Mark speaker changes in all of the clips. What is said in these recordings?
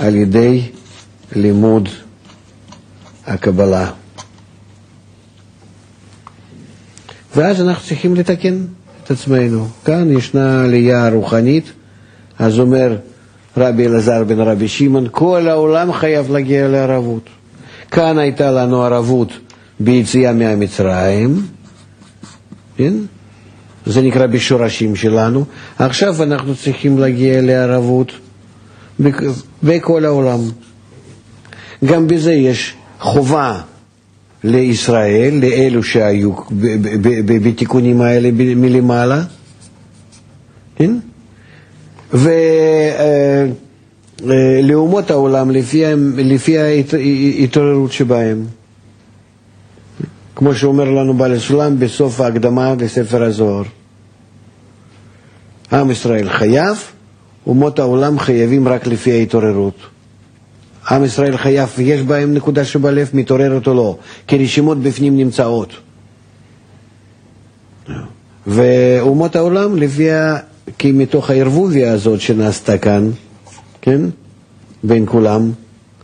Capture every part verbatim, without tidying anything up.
Speaker 1: על ידי לימוד הקבלה. ואז אנחנו צריכים לתקן את עצמנו. כאן ישנה עלייה רוחנית, אז אומר רבי אלעזר בן רבי שמעון, כל העולם חייב להגיע לערבות. כאן הייתה לנו ערבות ביציאה מהמצרים, כן? זה נקרא בשורשים שלנו. עכשיו אנחנו צריכים להגיע לערבות בכל העולם. גם בזה יש חובה לישראל, לאלו שהיו בתיקונים האלה מלמעלה, כן? ולאומות העולם לפי, לפי ההתעוררות שבהם. כמו שאומר לנו בעל הסולם בסוף ההקדמה לספר הזוהר. עם ישראל חייב, אומות העולם חייבים רק לפי ההתעוררות. עם ישראל חייב, יש בהם נקודה שבלב, מתעוררת או לא, כי רשימות בפנים נמצאות. ואומות העולם לפי, כי מתוך הערבוביה הזאת שנעשתה כאן, כן, בין כולם,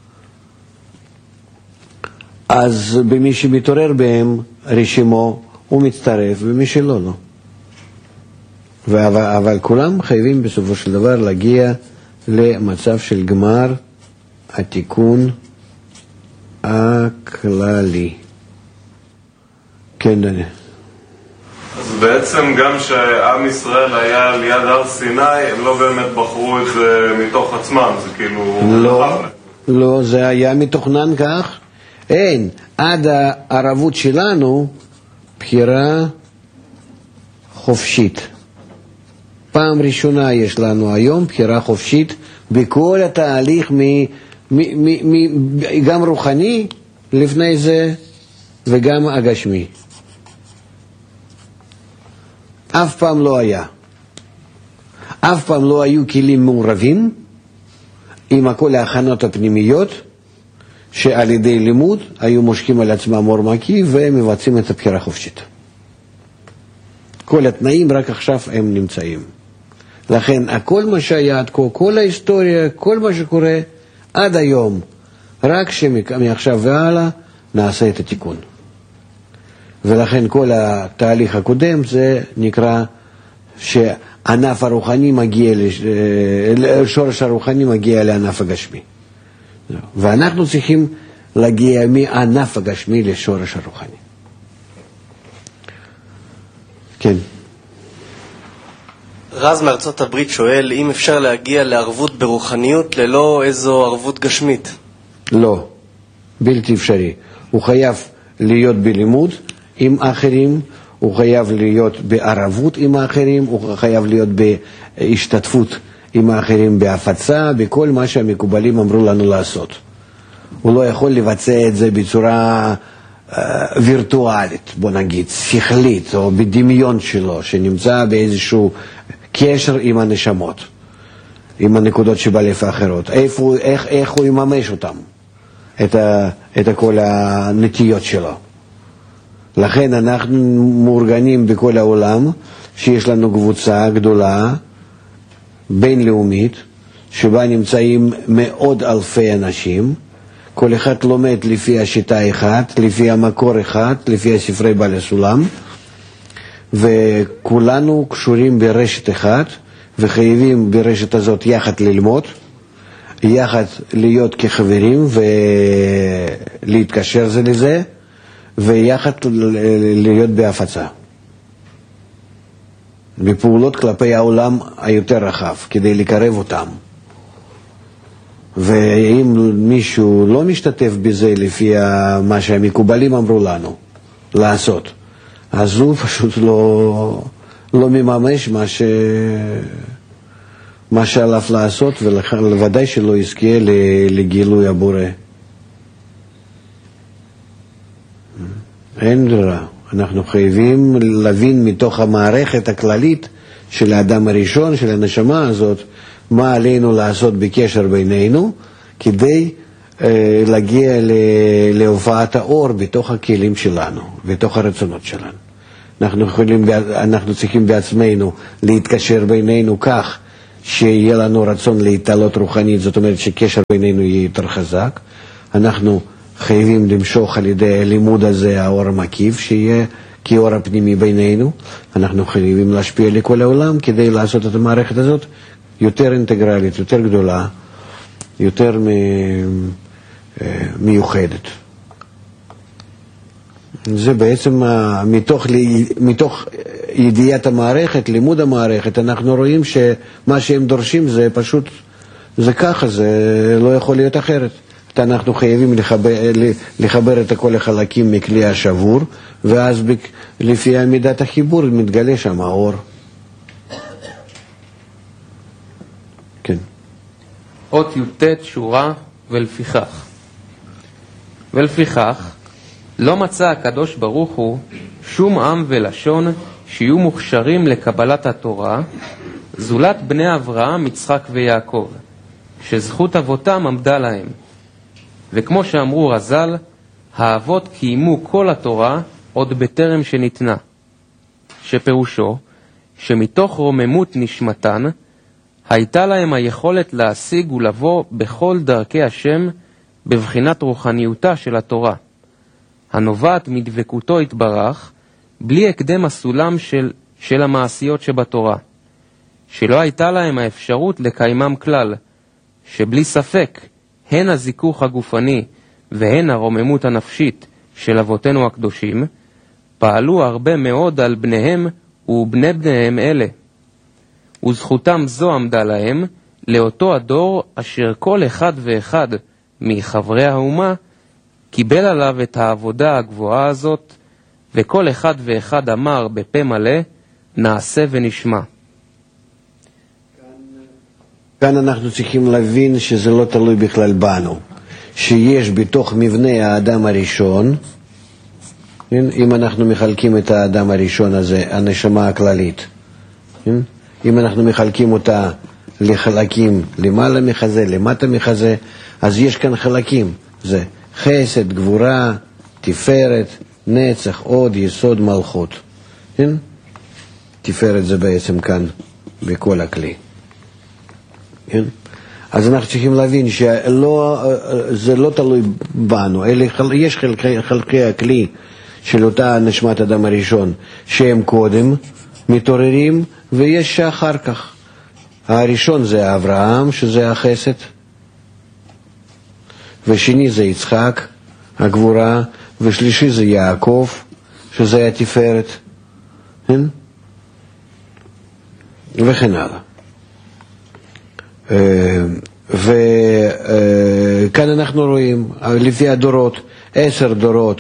Speaker 1: אז במי שמתעורר בהם רשימו הוא מצטרף, ומי שלא, לא. אבל, אבל כולם חייבים בסופו של דבר להגיע למצב של גמר התיקון הכללי. כן, דני.
Speaker 2: אז בעצם גם שעם ישראל היה ליד הר סיני, הם לא באמת בחרו את זה מתוך עצמם, זה כאילו...
Speaker 1: לא, לא, זה היה מתוכנן כך. אין, עד הערבות שלנו, בחירה חופשית. פעם ראשונה יש לנו היום בחירה חופשית בכל התהליך, מ, מ, מ, מ, גם רוחני לפני זה וגם הגשמי. אף פעם לא היה. אף פעם לא היו כלים מעורבים עם כל ההכנות הפנימיות, שעל ידי לימוד היו מושכים על עצמם אור מקי ומבצעים את הבחירה חופשית. כל התנאים רק עכשיו הם נמצאים. לכן הכל מה שהיה עד כה, כל ההיסטוריה, כל מה שקורה עד היום, רק שמעכשיו והלאה נעשה את התיקון. ולכן כל התהליך הקודם זה נקרא שענף הרוחני מגיע, שורש הרוחני מגיע לענף הגשמי. ואנחנו צריכים להגיע מענף הגשמי לשורש הרוחני. כן.
Speaker 3: רז מארצות הברית שואל אם אפשר להגיע לערבות ברוחניות ללא איזו ערבות גשמית.
Speaker 1: לא, בלתי אפשרי. הוא חייב להיות בלימוד עם אחרים, הוא חייב להיות בערבות עם האחרים, הוא חייב להיות בהשתתפות עם האחרים בהפצה, בכל מה שהמקובלים אמרו לנו לעשות. הוא לא יכול לבצע את זה בצורה uh, וירטואלית, בוא נגיד, שכלית, או בדמיון שלו, שנמצא באיזשהו קשר עם הנשמות, עם הנקודות שבלב האחרות. איפה, איך, איך הוא יממש אותם, את, ה, את כל הנטיות שלו. לכן אנחנו מאורגנים בכל העולם, שיש לנו קבוצה גדולה, בינלאומית, שבה נמצאים מאות אלפי אנשים, כל אחד לומד לפי השיטה אחת, לפי המקור אחד, לפי הספרי בעל הסולם, וכולנו קשורים ברשת אחת, וחייבים ברשת הזאת יחד ללמוד, יחד להיות כחברים ולהתקשר זה לזה, ויחד להיות בהפצה. בפעולות כלפי העולם היותר רחב, כדי לקרב אותם. ואם מישהו לא משתתף בזה לפי מה שהמקובלים אמרו לנו לעשות, אז הוא פשוט לא, לא מממש מה, ש... מה שעליו לעשות, ולוודאי שלא יזכה לגילוי הבורא. אין ברירה. אנחנו חייבים להבין מתוך המערכת הכללית של האדם הראשון, של הנשמה הזאת, מה עלינו לעשות בקשר בינינו, כדי אה, להגיע להופעת האור בתוך הכלים שלנו, בתוך הרצונות שלנו. אנחנו, יכולים, אנחנו צריכים בעצמנו להתקשר בינינו כך, שיהיה לנו רצון להתעלות רוחנית, זאת אומרת שקשר בינינו יהיה יותר חזק. אנחנו חייבים למשוך על ידי הלימוד הזה האור המקיף, שיהיה כאור הפנימי בינינו. אנחנו חייבים להשפיע לכל העולם כדי לעשות את המערכת הזאת יותר אינטגרלית, יותר גדולה, יותר מיוחדת. זה בעצם מתוך, מתוך ידיעת המערכת, לימוד המערכת, אנחנו רואים שמה שהם דורשים זה פשוט, זה ככה, זה לא יכול להיות אחרת. אנחנו חייבים לחבר, לחבר את כל החלקים מכלי השבור, ואז לפי מידת החיבור מתגלה שם האור. כן.
Speaker 4: אות י"ט שורה ולפיכך. ולפיכך, לא מצא הקדוש ברוך הוא שום עם ולשון שיהיו מוכשרים לקבלת התורה, זולת בני אברהם, יצחק ויעקב, שזכות אבותם עמדה להם. וכמו שאמרו רז"ל, האבות קיימו כל התורה עוד בטרם שניתנה, שפירושו שמתוך רוממות נשמתן הייתה להם היכולת להשיג ולבוא בכל דרכי השם בבחינת רוחניותה של התורה, הנובעת מדבקותו התברך, בלי הקדם הסולם של, של המעשיות שבתורה, שלא הייתה להם האפשרות לקיימם כלל, שבלי ספק הן הזיכוך הגופני והן הרוממות הנפשית של אבותינו הקדושים, פעלו הרבה מאוד על בניהם ובני בניהם אלה. וזכותם זו עמדה להם לאותו הדור אשר כל אחד ואחד מחברי האומה קיבל עליו את העבודה הגבוהה הזאת, וכל אחד ואחד אמר בפה מלא, נעשה ונשמע.
Speaker 1: כאן אנחנו צריכים להבין שזה לא תלוי בכלל בנו, שיש בתוך מבנה האדם הראשון, אם אנחנו מחלקים את האדם הראשון הזה, הנשמה הכללית, אם אנחנו מחלקים אותה לחלקים למעלה מחזה, למטה מחזה, אז יש כאן חלקים, זה חסד, גבורה, תפארת, נצח, עוד, יסוד, מלכות. תפארת זה בעצם כאן בכל הכלי. אז אנחנו צריכים להבין שזה לא תלוי בנו, אלא יש חלקי, חלקי הכלי של אותה נשמת אדם הראשון שהם קודם מתעוררים, ויש שאחר כך. הראשון זה אברהם, שזה החסד, ושני זה יצחק, הגבורה, ושלישי זה יעקב, שזה התפארת, וכן הלאה. וכאן אנחנו רואים, לפי הדורות, עשר דורות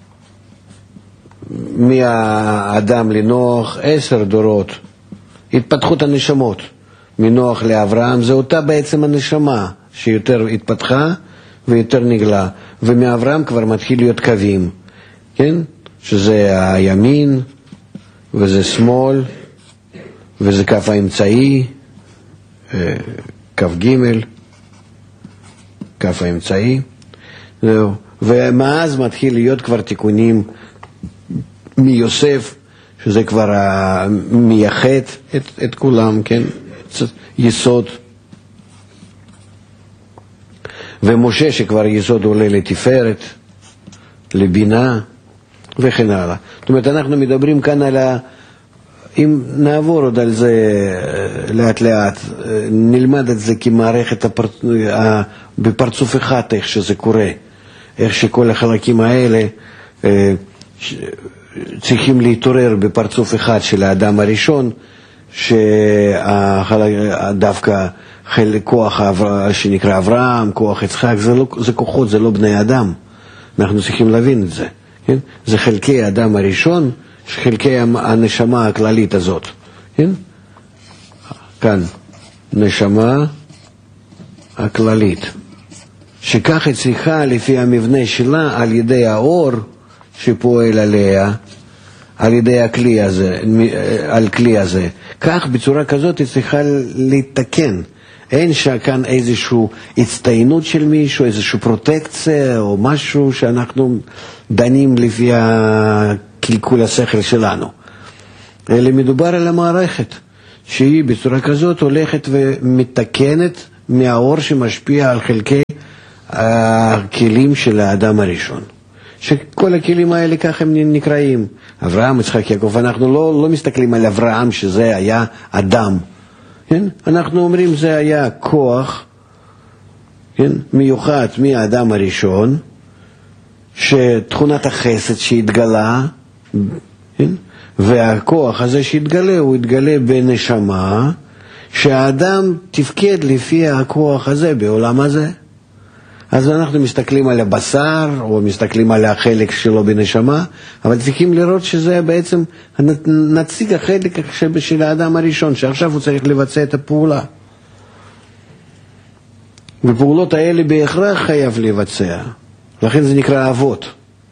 Speaker 1: מהאדם לנוח, עשר דורות, התפתחות הנשמות, מנוח לאברהם, זה אותה בעצם הנשמה שיותר התפתחה ויותר נגלה, ומאברהם כבר מתחיל להיות קווים, כן? שזה הימין, וזה שמאל, וזה כף האמצעי, כף ג', כף האמצעי, ומאז מתחיל להיות כבר תיקונים מיוסף, שזה כבר מייחד את, את כולם, כן? יסוד. ומשה שכבר יסוד עולה לתפארת, לבינה, וכן הלאה. זאת אומרת, אנחנו מדברים כאן על ה... אם נעבור עוד על זה לאט לאט, נלמד את זה כמערכת הפר... בפרצוף אחד, איך שזה קורה, איך שכל החלקים האלה צריכים להתעורר בפרצוף אחד של האדם הראשון, שדווקא כוח שנקרא אברהם, כוח יצחק, זה, לא, זה כוחות, זה לא בני אדם. אנחנו צריכים להבין את זה. כן? זה חלקי האדם הראשון, חלקי הנשמה הכללית הזאת. כן? כאן, נשמה הכללית. שכך היא צריכה לפי המבנה שלה על ידי האור שפועל עליה, על ידי הכלי הזה, על כלי הזה. כך בצורה כזאת היא צריכה להתקן. אין כאן איזושהי הצטיינות של מישהו, איזושהי פרוטקציה או משהו שאנחנו דנים לפי הקלקול השכל שלנו. אלא מדובר על המערכת, שהיא בצורה כזאת הולכת ומתקנת מהאור שמשפיע על חלקי הכלים של האדם הראשון. שכל הכלים האלה כך הם נקראים. אברהם, יצחק, יעקב, אנחנו לא, לא מסתכלים על אברהם שזה היה אדם. כן? אנחנו אומרים זה היה כוח, כן? מיוחד מהאדם הראשון, שתכונת החסד שהתגלה, כן? והכוח הזה שהתגלה, הוא התגלה בנשמה, שהאדם תפקד לפי הכוח הזה בעולם הזה. אז אנחנו מסתכלים על הבשר, או מסתכלים על החלק שלו בנשמה, אבל צריכים לראות שזה בעצם נציג החלק של האדם הראשון, שעכשיו הוא צריך לבצע את הפעולה. ופעולות האלה בהכרח חייב לבצע. לכן זה נקרא אבות.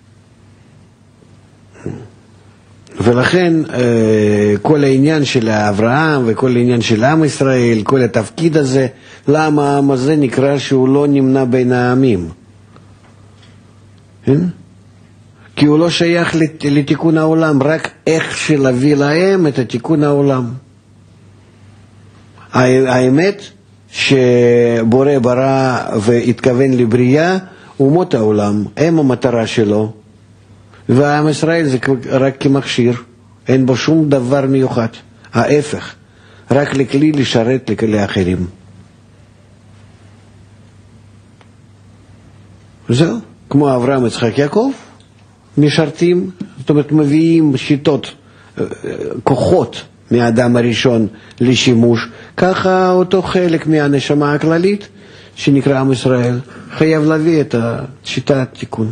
Speaker 1: ולכן כל העניין של אברהם וכל העניין של עם ישראל, כל התפקיד הזה, למה העם הזה נקרא שהוא לא נמנה בין העמים? כן? כי הוא לא שייך לתיקון העולם, רק איך שלהביא להם את התיקון העולם. האמת שבורא ברא והתכוון לבריאה, אומות העולם, הם המטרה שלו. ועם ישראל זה רק כמכשיר, אין בו שום דבר מיוחד, ההפך, רק לכלי לשרת לכלי אחרים. זהו, כמו אברהם, יצחק, יעקב, משרתים, זאת אומרת מביאים שיטות, כוחות מהאדם הראשון לשימוש, ככה אותו חלק מהנשמה הכללית שנקרא עם ישראל, חייב להביא את השיטת התיקון.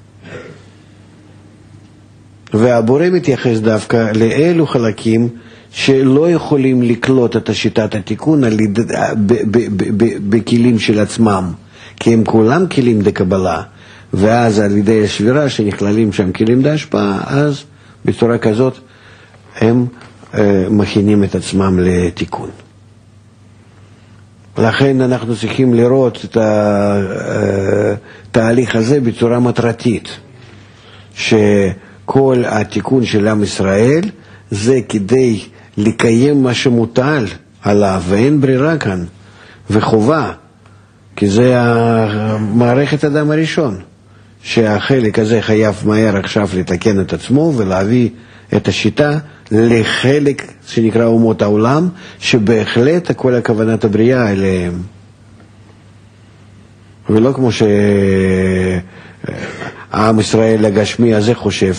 Speaker 1: והבורא מתייחס דווקא לאלו חלקים שלא יכולים לקלוט את שיטת התיקון בכלים של עצמם, כי הם כולם כלים דקבלה, ואז על ידי השבירה שנכללים שם כלים דהשפעה, אז בצורה כזאת הם מכינים את עצמם לתיקון. לכן אנחנו צריכים לראות את התהליך הזה בצורה מטרתית, ש כל התיקון של עם ישראל זה כדי לקיים מה שמוטל עליו, ואין ברירה כאן, וחובה, כי זה מערכת אדם הראשון, שהחלק הזה חייב מהר עכשיו לתקן את עצמו ולהביא את השיטה לחלק שנקרא אומות העולם, שבהחלט כל הכוונת הבריאה אליהם. ולא כמו שהעם ישראל הגשמי הזה חושב.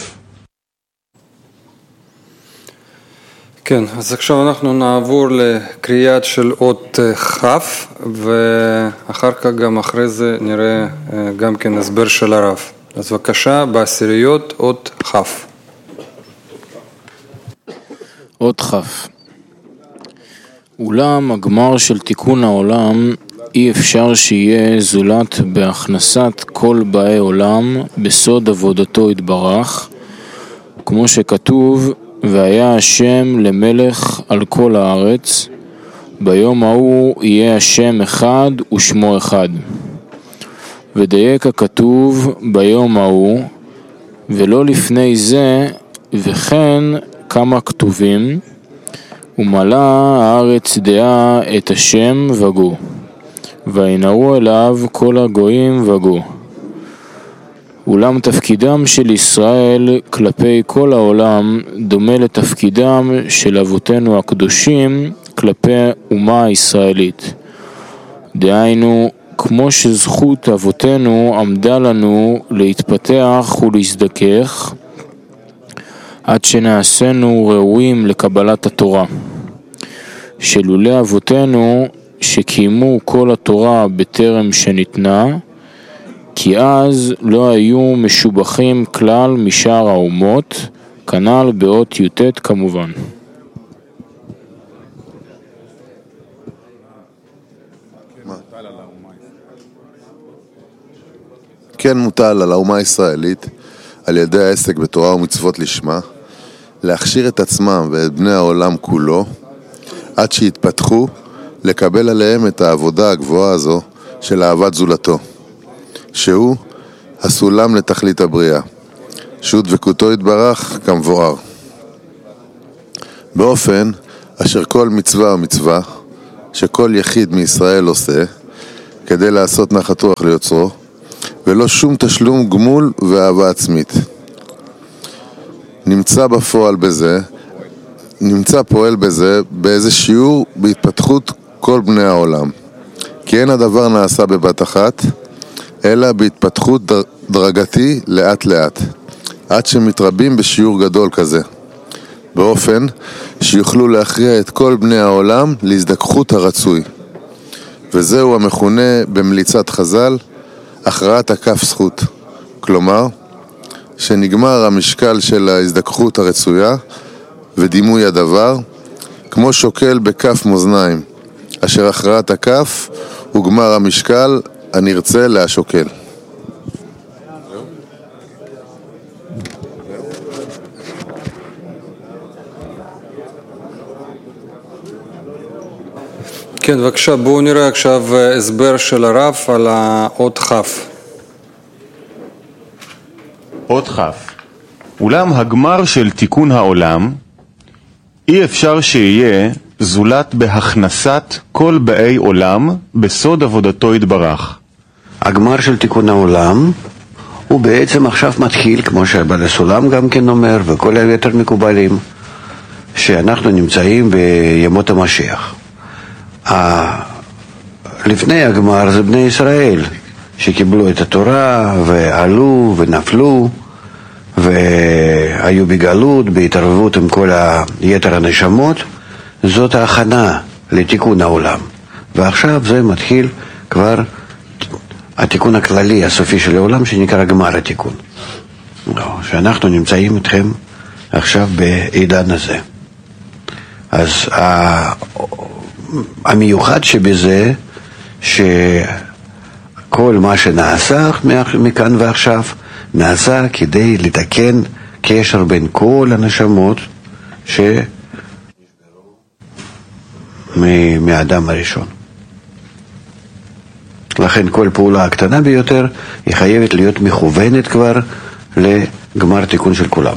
Speaker 5: כן, אז עכשיו אנחנו נעבור לקריאת של אות חף, ואחר כך גם אחרי זה נראה גם כן הסבר של הרב. אז בבקשה, בעשיריות אות חף.
Speaker 6: אות חף. אולם הגמר של תיקון העולם אי אפשר שיהיה זולת בהכנסת כל באי עולם בסוד עבודתו יתברך, כמו שכתוב, והיה השם למלך על כל הארץ, ביום ההוא יהיה השם אחד ושמו אחד. ודייק הכתוב ביום ההוא, ולא לפני זה, וכן כמה כתובים, ומלא הארץ דעה את השם וגו, וינערו אליו כל הגויים וגו. אולם תפקידם של ישראל כלפי כל העולם דומה לתפקידם של אבותינו הקדושים כלפי אומה הישראלית. דהיינו, כמו שזכות אבותינו עמדה לנו להתפתח ולהזדכך, עד שנעשינו ראויים לקבלת התורה. שלולא אבותינו שקיימו כל התורה בטרם שניתנה, כי אז לא היו משובחים כלל משאר האומות, כנ"ל באות י"ט כמובן.
Speaker 7: כן מוטל על האומה הישראלית, על ידי העסק בתורה ומצוות לשמה, להכשיר את עצמם ואת בני העולם כולו, עד שיתפתחו לקבל עליהם את העבודה הגבוהה הזו של אהבת זולתו, שהוא הסולם לתכלית הבריאה, שהוא דבקותו יתברך כמבואר. באופן אשר כל מצווה ומצווה שכל יחיד מישראל עושה כדי לעשות נחת רוח ליוצרו, ולא שום תשלום גמול ואהבה עצמית. נמצא בפועל בזה, נמצא פועל בזה באיזה שיעור בהתפתחות כל בני העולם. כי אין הדבר נעשה בבת אחת, אלא בהתפתחות דרגתי לאט לאט, עד שמתרבים בשיעור גדול כזה, באופן שיוכלו להכריע את כל בני העולם להזדככות הרצוי. וזהו המכונה במליצת חז"ל הכרעת הכף זכות. כלומר, שנגמר המשקל של ההזדככות הרצויה ודימוי הדבר, כמו שוקל בכף מאזניים, אשר הכרעת הכף הוא גמר המשקל הנרצה להשוקל.
Speaker 5: כן, בבקשה, בואו נראה עכשיו הסבר של הרב על האות חף.
Speaker 8: אות חף. אולם הגמר של תיקון העולם אי אפשר שיהיה זולת בהכנסת כל באי עולם בסוד עבודתו יתברך.
Speaker 1: הגמר של תיקון העולם הוא בעצם עכשיו מתחיל, כמו שבעל הסולם גם כן אומר, וכל היתר מקובלים, שאנחנו נמצאים בימות המשיח. לפני הגמר זה בני ישראל שקיבלו את התורה ועלו ונפלו והיו בגלות, בהתערבות עם כל היתר הנשמות. זאת ההכנה לתיקון העולם, ועכשיו זה מתחיל כבר התיקון הכללי הסופי של העולם שנקרא גמר התיקון, שאנחנו נמצאים איתכם עכשיו בעידן הזה. אז המיוחד שבזה שכל מה שנעשה מכאן ועכשיו נעשה כדי לתקן קשר בין כל הנשמות ש... מהאדם הראשון. לכן כל פעולה הקטנה ביותר היא חייבת להיות מכוונת כבר לגמר תיקון של כולם.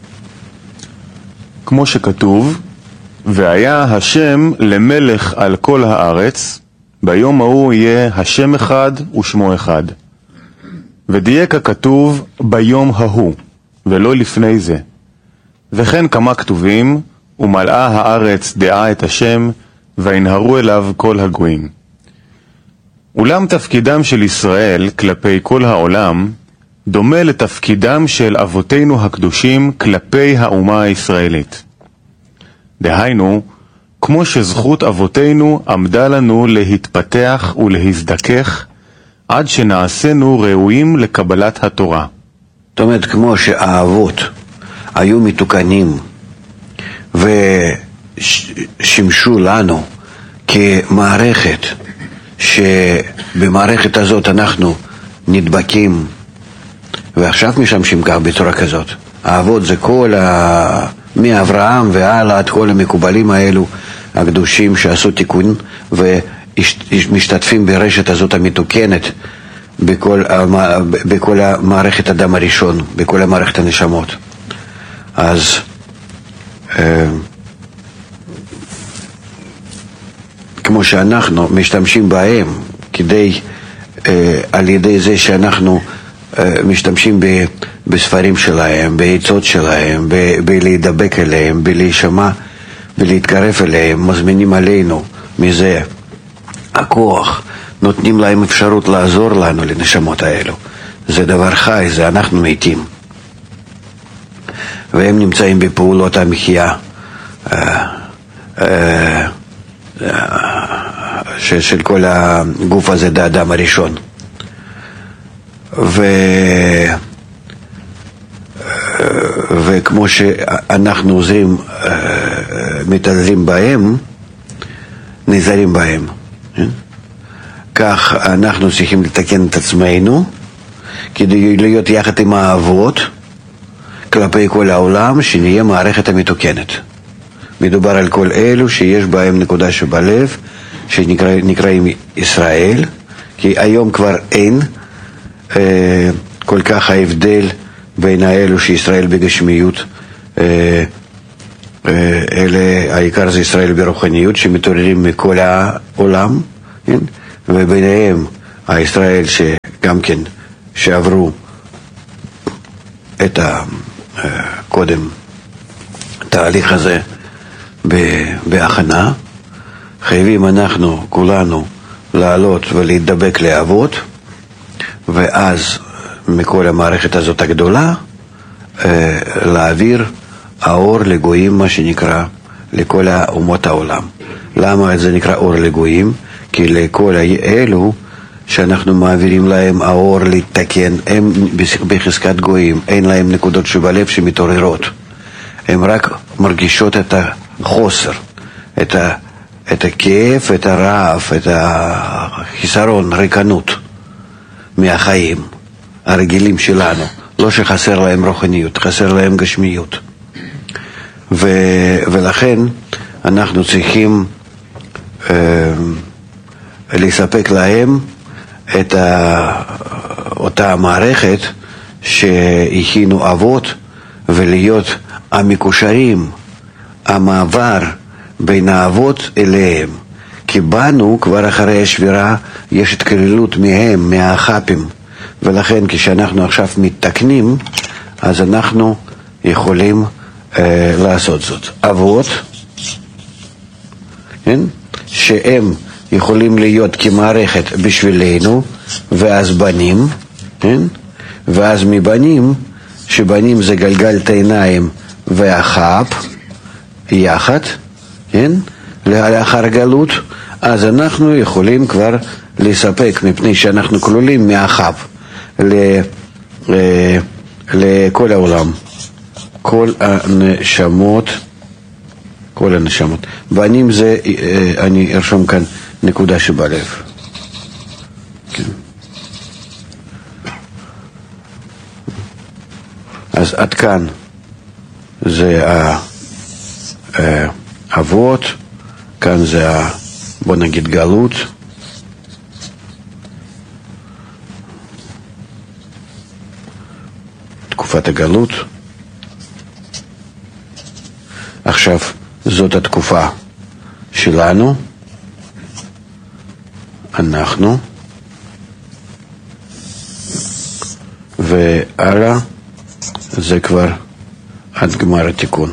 Speaker 8: כמו שכתוב, והיה השם למלך על כל הארץ, ביום ההוא יהיה השם אחד ושמו אחד. ודייק הכתוב ביום ההוא, ולא לפני זה. וכן כמה כתובים, ומלאה הארץ דעה את השם, וינהרו אליו כל הגויים. אולם תפקידם של ישראל כלפי כל העולם דומה לתפקידם של אבותינו הקדושים כלפי האומה הישראלית. דהיינו, כמו שזכות אבותינו עמדה לנו להתפתח ולהזדכך עד שנעשינו ראויים לקבלת התורה.
Speaker 1: זאת אומרת, כמו שהאבות היו מתוקנים ושימשו לנו כמערכת, שבמערכת הזאת אנחנו נדבקים ועכשיו משמשים כך בצורה כזאת. האבות זה כל ה... מאברהם והלאה עד כל המקובלים האלו הקדושים שעשו תיקון ומשתתפים ברשת הזאת המתוקנת בכל, בכל המערכת אדם הראשון, בכל המערכת הנשמות. אז כמו שאנחנו משתמשים בהם כדי, על ידי זה שאנחנו משתמשים בספרים שלהם, בעצות שלהם, בלהידבק אליהם, בלהישמע ולהתקרב אליהם, מזמינים עלינו מזה הכוח, נותנים להם אפשרות לעזור לנו לנשמות האלו. זה דבר חי, זה אנחנו מתים. והם נמצאים בפעולות המחיה של כל הגוף הזה, זה האדם הראשון. ו... וכמו שאנחנו עוזרים, מתעזרים בהם, נזרים בהם. כך אנחנו צריכים לתקן את עצמנו, כדי להיות יחד עם האבות, כלפי כל העולם, שנהיה מערכת המתוקנת. מדובר על כל אלו שיש בהם נקודה שבלב, שנקראים ישראל, כי היום כבר אין כל כך ההבדל בין האלו שישראל בגשמיות אלה, העיקר זה ישראל ברוחניות, שמתעוררים מכל העולם, כן? וביניהם הישראל שגם כן, שעברו את הקודם תהליך הזה בהכנה. חייבים אנחנו כולנו לעלות ולהתדבק לאבות, ואז מכל המערכת הזאת הגדולה להעביר האור לגויים, מה שנקרא, לכל אומות העולם. למה זה נקרא אור לגויים? כי לכל אלו שאנחנו מעבירים להם האור להתתקן, הם בחזקת גויים, אין להם נקודות שבלב שמתעוררות. הם רק מרגישות את החוסר, את, ה, את הכאב, את הרעב, את החיסרון, ריקנות מהחיים הרגילים שלנו. לא שחסר להם רוחניות, חסר להם גשמיות. ו, ולכן אנחנו צריכים אה, לספק להם את ה, אותה המערכת שהכינו אבות, ולהיות המקושרים, המעבר בין האבות אליהם. כי בנו כבר אחרי השבירה יש התקללות מהם, מהחפים, ולכן כשאנחנו עכשיו מתקנים, אז אנחנו יכולים אה, לעשות זאת. אבות, כן? שהם יכולים להיות כמערכת בשבילנו, ואז בנים, כן? ואז מבנים, שבנים זה גלגל העיניים והחפ יחד, כן? לאחר גלות, אז אנחנו יכולים כבר לספק, מפני שאנחנו כלולים מהחפ לכל העולם, כל הנשמות, כל הנשמות. בנים זה, אני ארשום כאן נקודה שבלב. כן. אז עד כאן זה האבות, כאן זה, בוא נגיד, גלות. תקופת הגלות. עכשיו זאת התקופה שלנו, אנחנו, והלאה זה כבר עד גמר התיקון.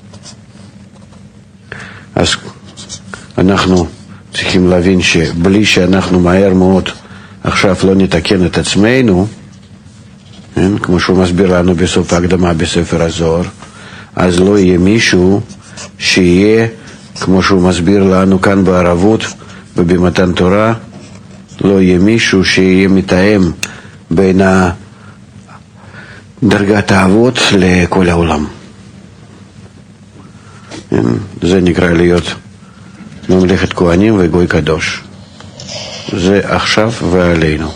Speaker 1: אז אנחנו צריכים להבין שבלי שאנחנו מהר מאוד עכשיו לא נתקן את עצמנו, כן? כמו שהוא מסביר לנו בסוף ההקדמה בספר הזוהר, אז לא יהיה מישהו שיהיה, כמו שהוא מסביר לנו כאן בערבות ובמתן תורה, לא יהיה מישהו שיהיה מתאם בין דרגת האבות לכל העולם. זה נקרא להיות ממלכת כהנים וגוי קדוש. זה עכשיו ועלינו.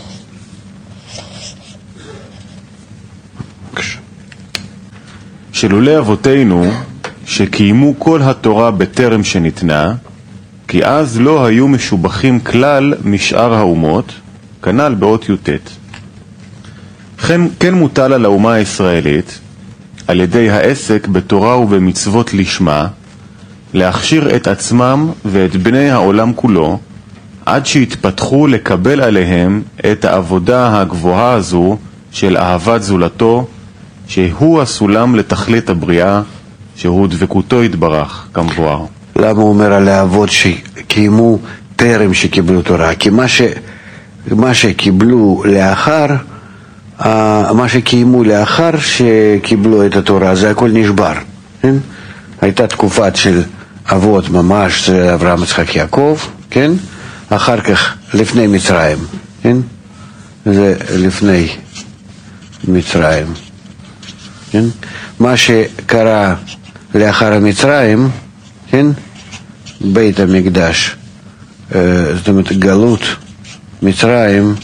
Speaker 8: שלולא אבותינו שקיימו כל התורה בטרם שניתנה, כי אז לא היו משובחים כלל משאר האומות, כנ"ל באות י"ט. כן, כן מוטל על האומה הישראלית, על ידי העסק בתורה ובמצוות לשמה, להכשיר את עצמם ואת בני העולם כולו, עד שיתפתחו לקבל עליהם את העבודה הגבוהה הזו של אהבת זולתו, שהוא הסולם לתכלית הבריאה, שהוא דבקותו יתברך, כמבואר.
Speaker 1: למה הוא אומר על האבות שקיימו טרם שקיבלו תורה? כי מה, ש... מה שקיבלו לאחר, מה שקיימו לאחר שקיבלו את התורה, זה הכל נשבר. כן? הייתה תקופת של אבות ממש, זה אברהם, יצחק, יעקב, כן? אחר כך לפני מצרים, כן? זה לפני מצרים. כן? מה שקרה לאחר המצרים, כן? בית המקדש, זאת אומרת גלות מצרים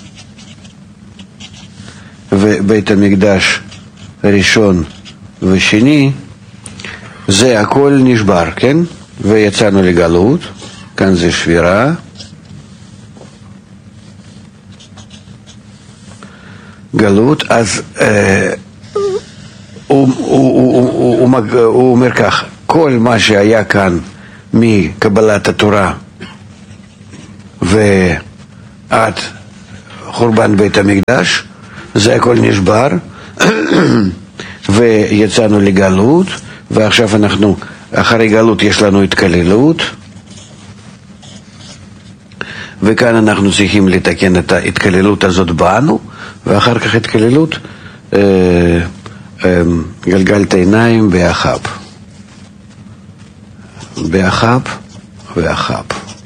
Speaker 1: ובית המקדש ראשון ושני, זה הכל נשבר, כן? ויצאנו לגלות, כאן זה שבירה, גלות. אז אה, הוא, הוא, הוא, הוא, הוא, הוא אומר כך, כל מה שהיה כאן מקבלת התורה ועד חורבן בית המקדש, זה הכל נשבר ויצאנו לגלות, ועכשיו אנחנו, אחרי גלות יש לנו התקללות, וכאן אנחנו צריכים לתקן את ההתקללות הזאת בנו, ואחר כך התקללות אה, אה, גלגלת עיניים באחב. באחב ואחב.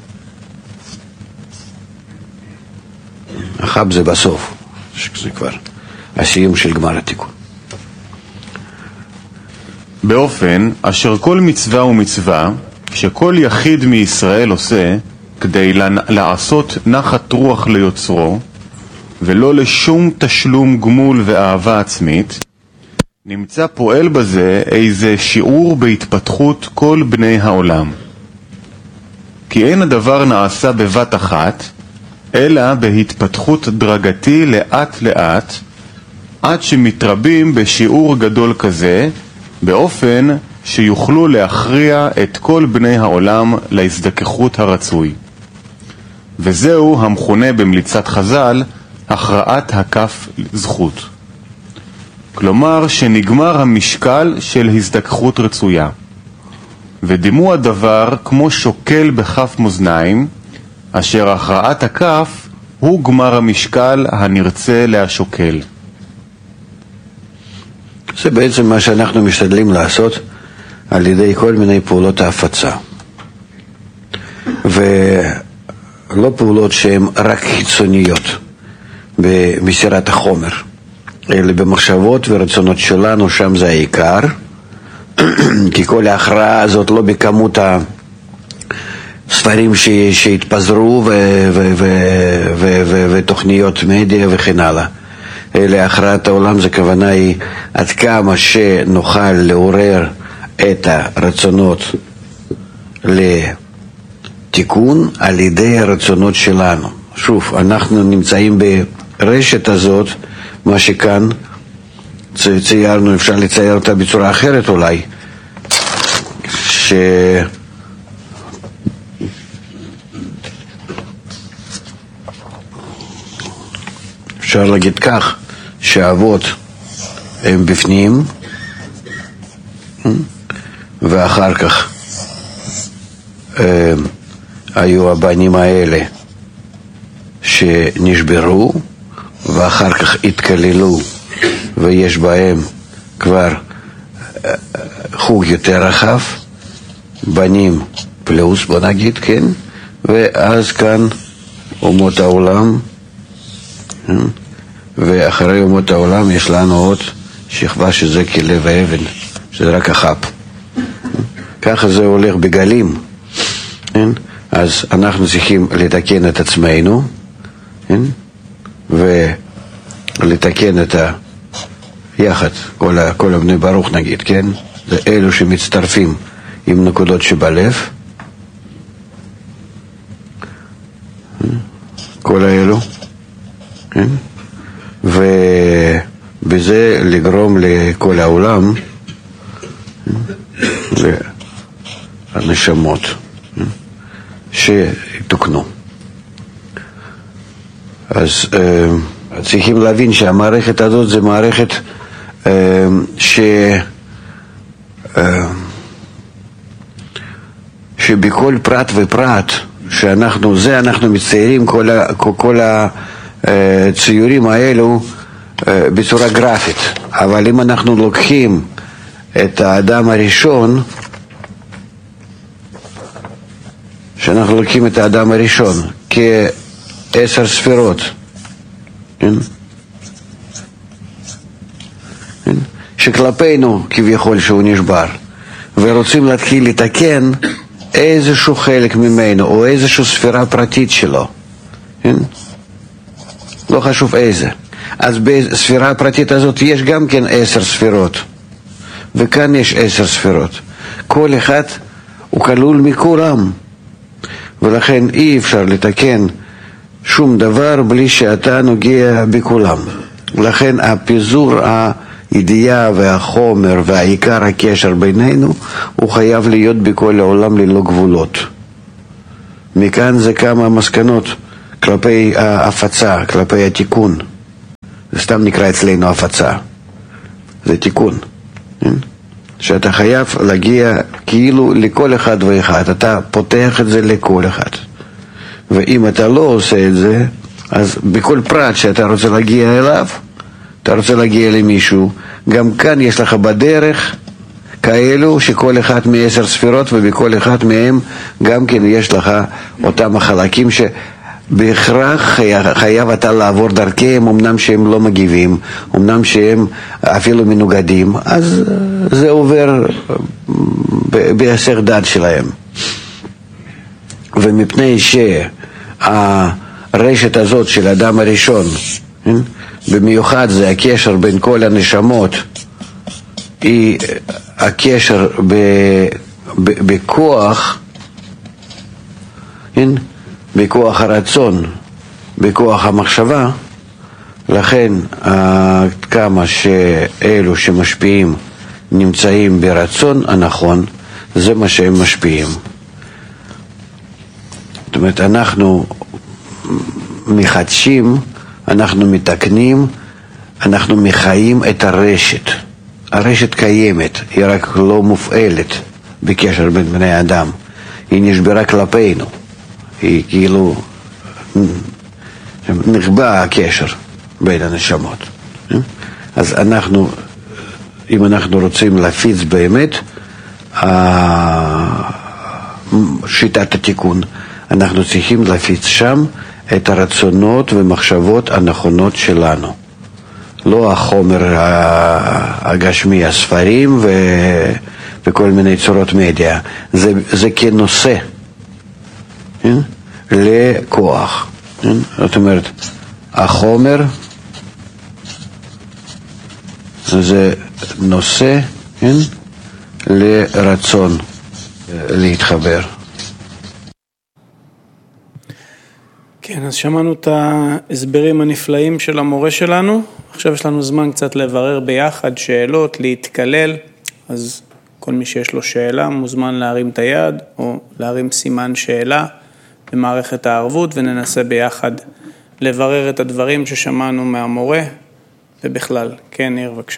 Speaker 1: אחב זה בסוף, זה כבר הסיום של גמר התיקון.
Speaker 8: באופן אשר כל מצווה ומצווה שכל יחיד מישראל עושה כדי לעשות נחת רוח ליוצרו ולא לשום תשלום גמול ואהבה עצמית, נמצא פועל בזה איזה שיעור בהתפתחות כל בני העולם. כי אין הדבר נעשה בבת אחת, אלא בהתפתחות דרגתי לאט לאט, עד שמתרבים בשיעור גדול כזה, באופן שיוכלו להכריע את כל בני העולם להזדככות הרצוי. וזהו המכונה במליצת חז"ל הכרעת הכף זכות. כלומר שנגמר המשקל של הזדככות רצויה. ודימו הדבר כמו שוקל בכף מאזניים, אשר הכרעת הכף הוא גמר המשקל הנרצה להשוקל.
Speaker 1: זה בעצם מה שאנחנו משתדלים לעשות על ידי כל מיני פעולות ההפצה. ולא פעולות שהן רק חיצוניות במסירת החומר, אלא במחשבות ורצונות שלנו, שם זה העיקר. כי כל ההכרעה הזאת לא בכמות הספרים שהתפזרו ותוכניות מדיה וכן הלאה. להכרעת העולם, זה כוונה היא עד כמה שנוכל לעורר את הרצונות לתיקון על ידי הרצונות שלנו. שוב, אנחנו נמצאים ברשת הזאת, מה שכאן ציירנו, אפשר לצייר אותה בצורה אחרת אולי, ש... אפשר להגיד כך, שהאבות הם בפנים, ואחר כך אה, היו הבנים האלה שנשברו, ואחר כך התקללו, ויש בהם כבר חוג יותר רחב, בנים פלוס, בוא נגיד, כן? ואז כאן אומות העולם, ואחרי אומות העולם יש לנו עוד שכבה שזה כלב האבן, שזה רק החפ. ככה זה הולך בגלים. אז אנחנו צריכים לתקן את עצמנו, ולתקן את ה... יחד, כל, כל הבני ברוך נגיד, כן? זה אלו שמצטרפים עם נקודות שבלב, כל האלו, כן? ובזה לגרום לכל העולם, לנשמות, שתוקנו. אז צריכים להבין שהמערכת הזאת זה מערכת ש... שבכל פרט ופרט שאנחנו, זה אנחנו מציירים כל, ה... כל הציורים האלו בצורה גרפית. אבל אם אנחנו לוקחים את האדם הראשון, שאנחנו לוקחים את האדם הראשון כעשר ספירות, כן? כן? שכלפינו כביכול שהוא נשבר, ורוצים להתחיל לתקן איזשהו חלק ממנו או איזושהי ספירה פרטית שלו, כן? לא חשוב איזה. אז בספירה הפרטית הזאת יש גם כן עשר ספירות, וכאן יש עשר ספירות. כל אחד הוא כלול מכולם, ולכן אי אפשר לתקן שום דבר בלי שאתה נוגע בכולם. לכן הפיזור הידיעה והחומר והעיקר הקשר בינינו, הוא חייב להיות בכל העולם ללא גבולות. מכאן זה כמה מסקנות כלפי ההפצה, כלפי התיקון. זה סתם נקרא אצלנו הפצה. זה תיקון. שאתה חייב להגיע כאילו לכל אחד ואחד. אתה פותח את זה לכל אחד. ואם אתה לא עושה את זה, אז בכל פרט שאתה רוצה להגיע אליו, אתה רוצה להגיע למישהו, גם כאן יש לך בדרך כאלו שכל אחד מעשר ספירות, ובכל אחד מהם גם כן יש לך אותם החלקים שבהכרח חייב אתה לעבור דרכיהם, אמנם שהם לא מגיבים, אמנם שהם אפילו מנוגדים, אז זה עובר בהיסח דעת שלהם. ומפני שהרשת הזאת של האדם הראשון, במיוחד זה הקשר בין כל הנשמות, היא הקשר ב, ב, בכוח, כן? בכוח הרצון, בכוח המחשבה, לכן כמה שאלו שמשפיעים נמצאים ברצון הנכון, זה מה שהם משפיעים. זאת אומרת, אנחנו מחדשים, אנחנו מתקנים, אנחנו מחיים את הרשת. הרשת קיימת, היא רק לא מופעלת בקשר בין בני אדם. היא נשברה כלפינו. היא כאילו נחבא הקשר בין הנשמות. אז אנחנו, אם אנחנו רוצים להפיץ באמת שיטת התיקון, אנחנו צריכים להפיץ שם את הרצונות ומחשבות הנכונות שלנו. לא החומר הגשמי, הספרים ו... וכל מיני צורות מדיה. זה, זה כנושא, כן? לכוח. כן? זאת אומרת, החומר זה נושא, כן? לרצון להתחבר.
Speaker 9: כן, אז שמענו את ההסברים הנפלאים של המורה שלנו. עכשיו יש לנו זמן קצת לברר ביחד שאלות, להתקלל. אז כל מי שיש לו שאלה מוזמן להרים את היד או להרים סימן שאלה במערכת הערבות, וננסה ביחד לברר את הדברים ששמענו מהמורה ובכלל. כן, ניר, בבקשה.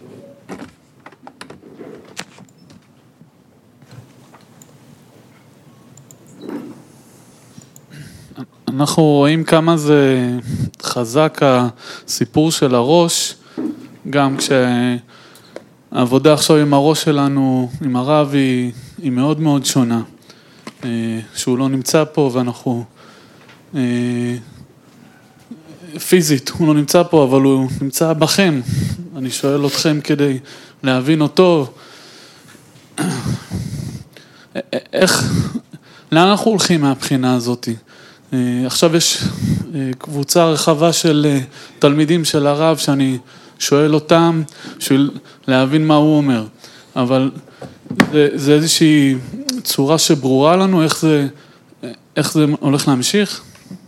Speaker 10: אנחנו רואים כמה זה חזק הסיפור של הראש, גם כשהעבודה עכשיו עם הראש שלנו, עם הרב, היא, היא מאוד מאוד שונה. שהוא לא נמצא פה ואנחנו, פיזית הוא לא נמצא פה, אבל הוא נמצא בכם. אני שואל אתכם כדי להבין אותו. איך, לאן אנחנו הולכים מהבחינה הזאת? עכשיו יש קבוצה רחבה של תלמידים של הרב שאני שואל אותם בשביל להבין מה הוא אומר, אבל זה, זה איזושהי צורה שברורה לנו איך זה, איך זה הולך להמשיך.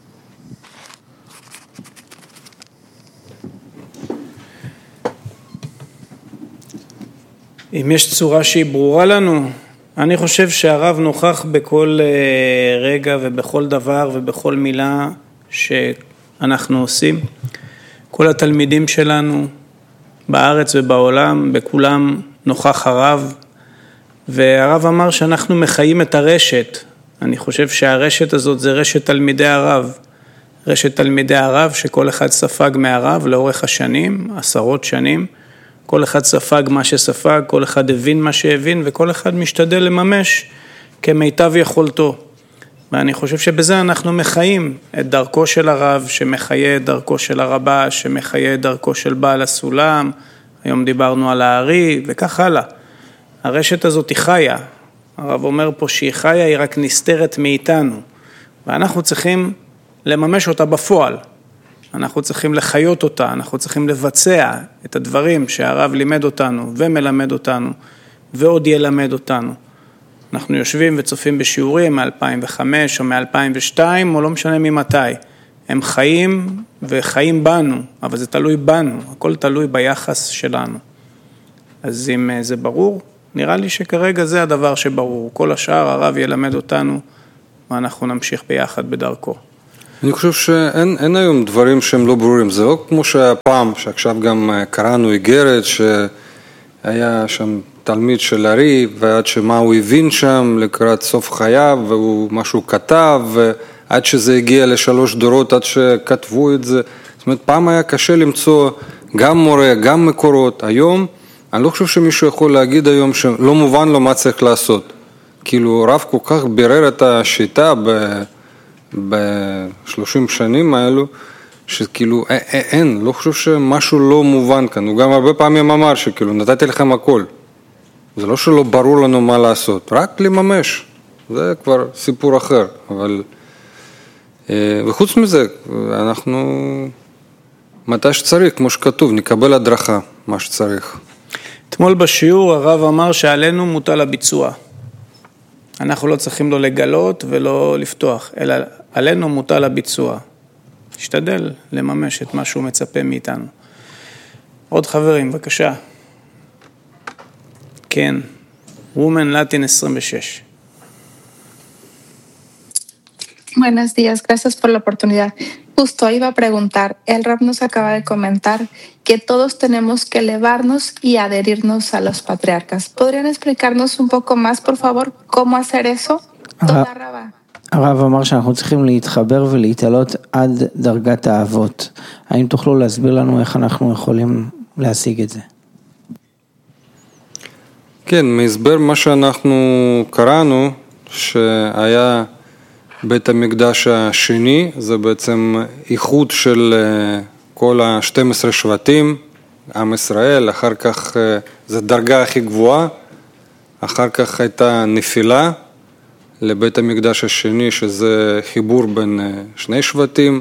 Speaker 9: אם יש צורה שהיא ברורה לנו, אני חושב שהרב נוכח בכל רגע ובכל דבר ובכל מילה שאנחנו עושים. כל התלמידים שלנו בארץ ובעולם, בכולם נוכח הרב, והרב אמר שאנחנו מחיים את הרשת. אני חושב שהרשת הזאת זה רשת תלמידי הרב. רשת תלמידי הרב שכל אחד ספג מהרב לאורך השנים, עשרות שנים. כל אחד ספג מה שספג, כל אחד הבין מה שהבין, וכל אחד משתדל לממש כמיטב יכולתו. ואני חושב שבזה אנחנו מחיים את דרכו של הרב, שמחיה את דרכו של הרבה, שמחיה את דרכו של בעל הסולם. היום דיברנו על הארי, וכך הלאה. הרשת הזאת היא חיה. הרב אומר פה שהיא חיה, היא רק נסתרת מאיתנו. ואנחנו צריכים לממש אותה בפועל. אנחנו צריכים לחיות אותה, אנחנו צריכים לבצע את הדברים שהרב לימד אותנו ומלמד אותנו ועוד ילמד אותנו. אנחנו יושבים וצופים בשיעורים מ-אלפיים וחמש או מ-אלפיים ושתיים או לא משנה ממתי. הם חיים וחיים בנו, אבל זה תלוי בנו, הכל תלוי ביחס שלנו. אז אם זה ברור, נראה לי שכרגע זה הדבר שברור. כל השאר הרב ילמד אותנו, ואנחנו נמשיך ביחד בדרכו.
Speaker 5: אני חושב שאין אין היום דברים שהם לא ברורים. זה לא כמו שהפעם, שעכשיו גם קראנו איגרת, שהיה שם תלמיד של ארי, ועד שמה הוא הבין שם לקראת סוף חייו, ומה שהוא כתב, ועד שזה הגיע לשלוש דורות, עד שכתבו את זה. זאת אומרת, פעם היה קשה למצוא גם מורה, גם מקורות. היום, אני לא חושב שמישהו יכול להגיד היום שלא מובן לו מה צריך לעשות. כאילו, רב כל כך בירר את השיטה ב... בשלושים שנים האלו, שכאילו אין, לא חושב שמשהו לא מובן כאן. הוא גם הרבה פעמים אמר שכאילו נתתי לכם הכל. זה לא שלא ברור לנו מה לעשות, רק לממש. זה כבר סיפור אחר. אבל, וחוץ מזה, אנחנו מתי שצריך, כמו שכתוב, נקבל הדרכה, מה שצריך.
Speaker 9: אתמול בשיעור הרב אמר שעלינו מוטל הביצוע. אנחנו לא צריכים לא לגלות ולא לפתוח, אלא עלינו מוטל הביצוע. תשתדל לממש את מה שהוא מצפה מאיתנו. עוד חברים, בבקשה. כן, וומן לטין עשרים ושש.
Speaker 11: Buenos días, gracias por la oportunidad. Justo iba a preguntar, el Rab nos acaba de comentar que todos tenemos que elevarnos y adherirnos a los patriarcas. ¿Podrían explicarnos un poco más, por favor, cómo hacer eso? תודה רבה.
Speaker 12: הרב אמר שאנחנו צריכים להתחבר ולהתעלות עד דרגת האבות. האם תוכלו להסביר לנו איך אנחנו יכולים להשיג את זה?
Speaker 5: כן, מהסבר מה שאנחנו קראנו, שהיה בית המקדש השני, זה בעצם איחוד של כל ה-שנים עשר שבטים, עם ישראל, אחר כך זה דרגה הכי גבוהה, אחר כך הייתה נפילה לבית המקדש השני, שזה חיבור בין שני שבטים,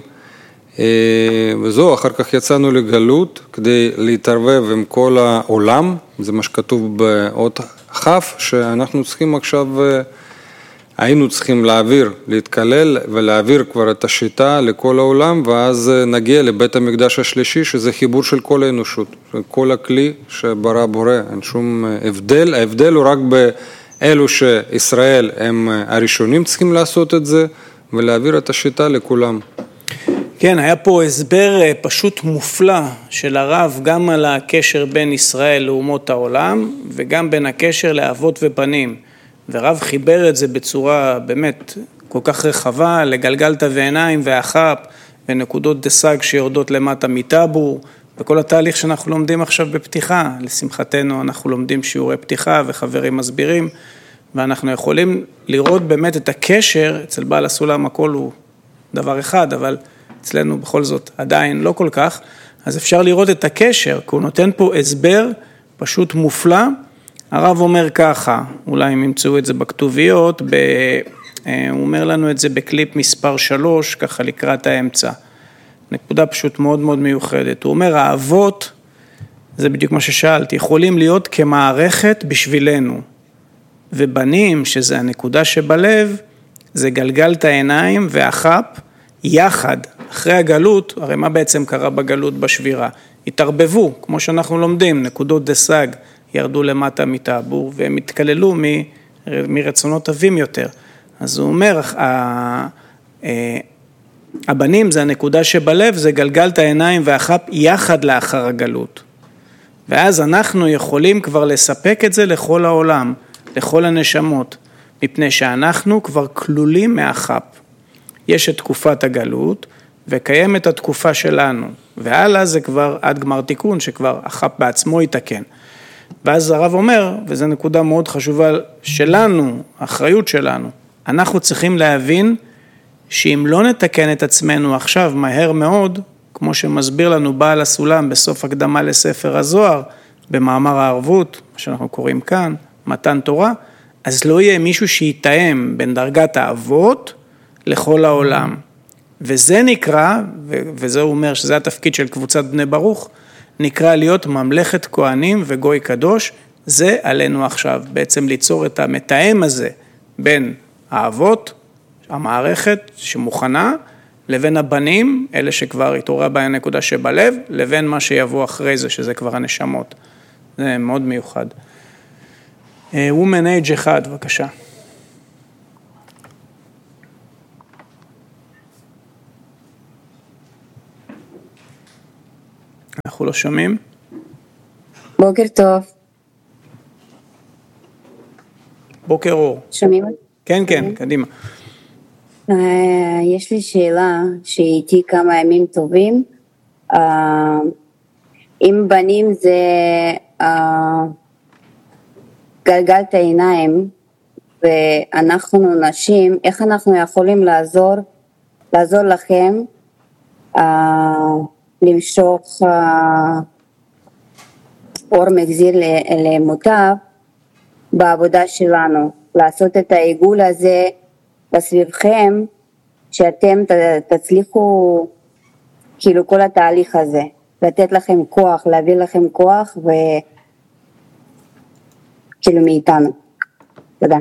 Speaker 5: וזהו, אחר כך יצאנו לגלות כדי להתערבב עם כל העולם, זה מה שכתוב באות חף, שאנחנו צריכים עכשיו, היינו צריכים להעביר, להתקלל ולהעביר כבר את השיטה לכל העולם, ואז נגיע לבית המקדש השלישי, שזה חיבור של כל האנושות, כל הכלי שברא בורא, אין שום הבדל, ההבדל הוא רק באלו שישראל הם הראשונים צריכים לעשות את זה, ולהעביר את השיטה לכולם.
Speaker 9: כן, היה פה הסבר פשוט מופלא של הרב, גם על הקשר בין ישראל לאומות העולם, וגם בין הקשר לאבות ובנים. ורב חיבר את זה בצורה באמת כל כך רחבה, לגלגלתא ועיניים והחפ, ונקודות דסג שיורדות למטה מטבור, וכל התהליך שאנחנו לומדים עכשיו בפתיחה. לשמחתנו אנחנו לומדים שיעורי פתיחה וחברים מסבירים, ואנחנו יכולים לראות באמת את הקשר, אצל בעל הסולם הכל הוא דבר אחד, אבל אצלנו בכל זאת עדיין לא כל כך, אז אפשר לראות את הקשר, כי הוא נותן פה הסבר פשוט מופלא. הרב אומר ככה, אולי אם ימצאו את זה בכתוביות, ב... הוא אומר לנו את זה בקליפ מספר שלוש, ככה לקראת האמצע. נקודה פשוט מאוד מאוד מיוחדת. הוא אומר, האבות, זה בדיוק מה ששאלתי, יכולים להיות כמערכת בשבילנו, ובנים, שזה הנקודה שבלב, זה גלגלת העיניים והחפ, יחד, אחרי הגלות, הרי מה בעצם קרה בגלות בשבירה? התערבבו, כמו שאנחנו לומדים, נקודות דסג ירדו למטה מטבור, והם התקללו מ, מרצונות טובים יותר. אז הוא אומר, הבנים זה הנקודה שבלב, זה גלגלת העיניים והחפ יחד לאחר הגלות. ואז אנחנו יכולים כבר לספק את זה לכל העולם, לכל הנשמות, מפני שאנחנו כבר כלולים מהחפ. יש את תקופת הגלות, וקיימת התקופה שלנו, והלאה זה כבר עד גמר תיקון, שכבר החפ בעצמו יתקן. ואז הרב אומר, וזו נקודה מאוד חשובה שלנו, האחריות שלנו, אנחנו צריכים להבין שאם לא נתקן את עצמנו עכשיו מהר מאוד, כמו שמסביר לנו בעל הסולם בסוף הקדמה לספר הזוהר, במאמר הערבות, מה שאנחנו קוראים כאן, מתן תורה, אז לא יהיה מישהו שיתאם בין דרגת האבות לכל העולם. וזה נקרא, וזה הוא אומר שזה התפקיד של קבוצת בני ברוך, נקרא להיות ממלכת כהנים וגוי קדוש, זה עלינו עכשיו, בעצם ליצור את המתאם הזה בין האבות, המערכת שמוכנה, לבין הבנים, אלה שכבר התעוררה בהם נקודה שבלב, לבין מה שיבוא אחרי זה, שזה כבר הנשמות. זה מאוד מיוחד. Woman Age אחד, בבקשה. אנחנו לא שומעים.
Speaker 13: בוקר טוב.
Speaker 9: בוקר אור.
Speaker 13: שומעים?
Speaker 9: כן, כן, קדימה.
Speaker 13: יש לי שאלה שאיתי כמה ימים טובים. אם בנים זה גלגלת העיניים ואנחנו נשים, איך אנחנו יכולים לעזור, לעזור לכם למשוך אור מחזיר למוטב בעבודה שלנו, לעשות את העיגול הזה בסביבכם, שאתם תצליחו כאילו כל התהליך הזה, לתת לכם כוח, להביא לכם כוח וכאילו מאיתנו. תודה.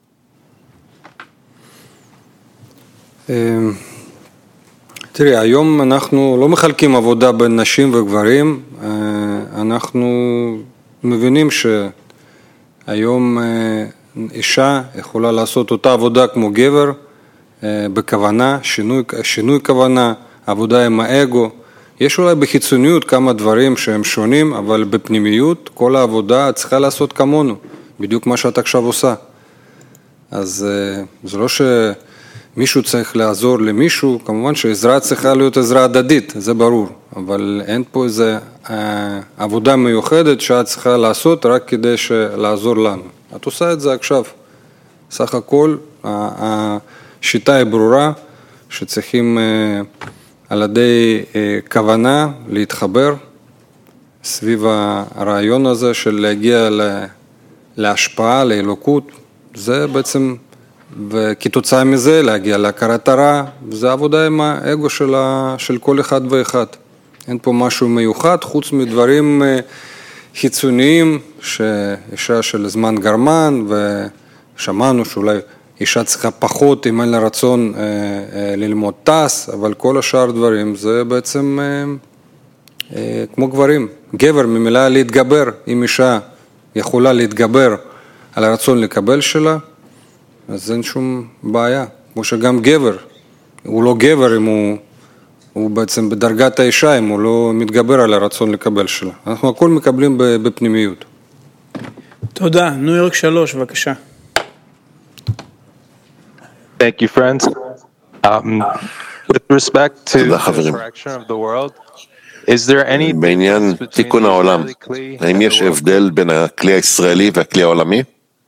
Speaker 5: תראי, היום אנחנו לא מחלקים עבודה בין נשים וגברים, אנחנו מבינים שהיום אישה יכולה לעשות אותה עבודה כמו גבר, בכוונה, שינוי, שינוי כוונה, עבודה עם האגו. יש אולי בחיצוניות כמה דברים שהם שונים, אבל בפנימיות כל העבודה צריכה לעשות כמונו, בדיוק מה שאת עכשיו עושה. אז זה לא שמישהו צריך לעזור למישהו, כמובן שעזרה צריכה להיות עזרה הדדית, זה ברור, אבל אין פה איזו עבודה מיוחדת שאת צריכה לעשות רק כדי לעזור לנו. את עושה את זה עכשיו. סך הכל, השיטה היא ברורה, שצריכים על ידי כוונה להתחבר סביב הרעיון הזה של להגיע להשפעה, לאלוקות. זה בעצם, וכתוצאה מזה להגיע להכרת הרע, זה עבודה עם האגו של, של כל אחד ואחד. אין פה משהו מיוחד, חוץ מדברים חיצוניים, שאישה של זמן גרמן, ושמענו שאולי אישה צריכה פחות אם אין לה רצון אה, אה, ללמוד טס, אבל כל השאר דברים זה בעצם אה, אה, כמו גברים. גבר ממילה להתגבר, אם אישה יכולה להתגבר על הרצון לקבל שלה, אז אין שום בעיה. כמו שגם גבר, הוא לא גבר אם הוא, הוא בעצם בדרגת האישה, אם הוא לא מתגבר על הרצון לקבל שלה. אנחנו הכל מקבלים בפנימיות.
Speaker 9: תודה. ניו יורק שלוש, בבקשה.
Speaker 14: Thank you, friends. Um, with respect to the correction of the world, is there any
Speaker 15: בעניין תיקון העולם, האם יש הבדל בין הכלי הישראלי והכלי העולמי?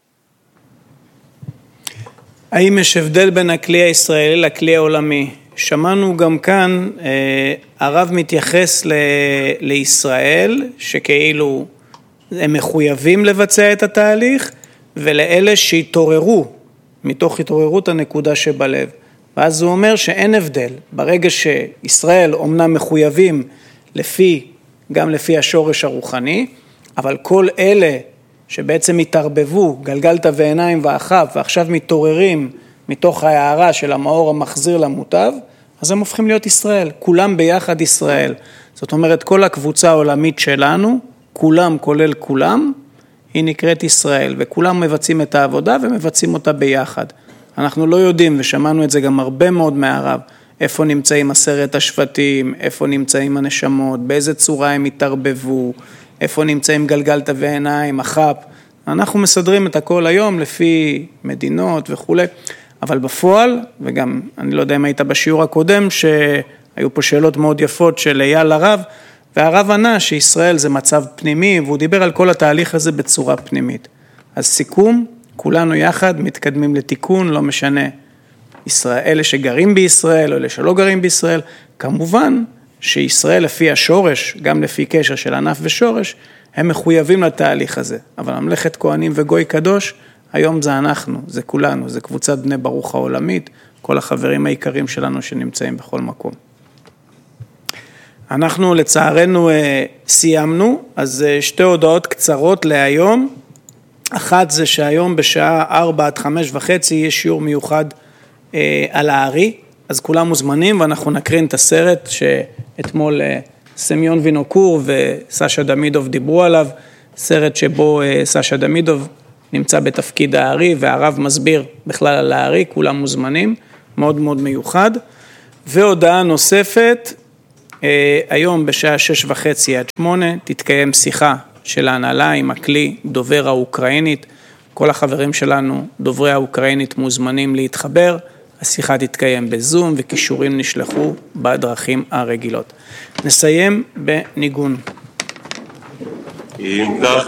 Speaker 9: האם יש הבדל בין הכלי הישראלי לכלי העולמי? שמענו גם כאן, הרב מתייחס ל- לישראל, שכאילו הם מחויבים לבצע את התהליך, ולאלה שהתעוררו, מתוך התעוררות הנקודה שבלב. ואז הוא אומר שאין הבדל. ברגע שישראל אומנם מחויבים לפי, גם לפי השורש הרוחני, אבל כל אלה שבעצם התערבבו, גלגלת ועיניים ואחב, ועכשיו מתעוררים מתוך ההערה של המאור המחזיר למוטב, אז הם הופכים להיות ישראל. כולם ביחד ישראל. זאת אומרת, כל הקבוצה העולמית שלנו, כולם כולל כולם, היא נקראת ישראל, וכולם מבצעים את העבודה ומבצעים אותה ביחד. אנחנו לא יודעים, ושמענו את זה גם הרבה מאוד מהרב, איפה נמצאים עשרת השבטים, איפה נמצאים הנשמות, באיזה צורה הם התערבבו, איפה נמצאים גלגלת ועיניים, החפ. אנחנו מסדרים את הכל היום לפי מדינות וכו'. אבל בפועל, וגם אני לא יודע אם היית בשיעור הקודם, שהיו פה שאלות מאוד יפות של אייל הרב, והרב ענה שישראל זה מצב פנימי, והוא דיבר על כל התהליך הזה בצורה פנימית. אז סיכום, כולנו יחד מתקדמים לתיקון, לא משנה, ישראל, אלה שגרים בישראל או אלה שלא גרים בישראל, כמובן שישראל לפי השורש, גם לפי קשר של ענף ושורש, הם מחויבים לתהליך הזה. אבל ממלכת כהנים וגוי קדוש, היום זה אנחנו, זה כולנו, זה קבוצת בני ברוך העולמית, כל החברים העיקרים שלנו שנמצאים בכל מקום. אנחנו לצערנו סיימנו, אז שתי הודעות קצרות להיום. אחת זה שהיום בשעה ארבע עד חמש וחצי יש שיעור מיוחד על הארי, אז כולם מוזמנים ואנחנו נקרין את הסרט שאתמול סמיון וינוקור וסשה דמידוב דיברו עליו, סרט שבו סשה דמידוב נמצא בתפקיד הארי, והרב מסביר בכלל על הארי, כולם מוזמנים, מאוד מאוד מיוחד. והודעה נוספת, היום בשעה שש וחצי עד שמונה תתקיים שיחה של ההנהלה עם הכלי דובר האוקראינית. כל החברים שלנו דוברי האוקראינית מוזמנים להתחבר. השיחה תתקיים בזום וקישורים נשלחו בדרכים הרגילות. נסיים בניגון.
Speaker 2: אם כך